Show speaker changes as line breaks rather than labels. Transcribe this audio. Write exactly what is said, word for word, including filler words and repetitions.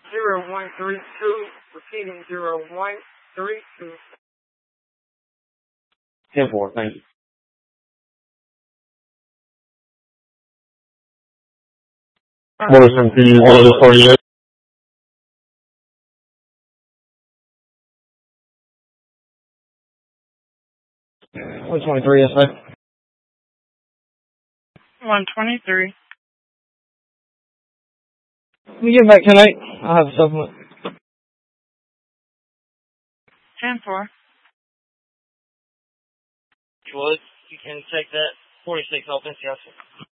zero one three two, repeating zero one three two.
ten four, thank you.
Morrison P one oh forty-eight.
one twenty-three, yes, sir.
one twenty-three.
Can you get back tonight? I'll have a supplement.
ten four.
Well, you can take that forty-six off this, yes.